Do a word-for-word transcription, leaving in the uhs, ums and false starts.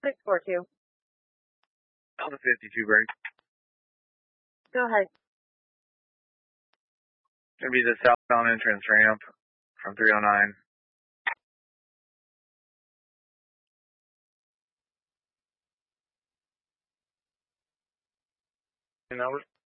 six four two. Delta fifty-two, break. Go ahead. Gonna be the southbound entrance ramp from three oh nine. And over.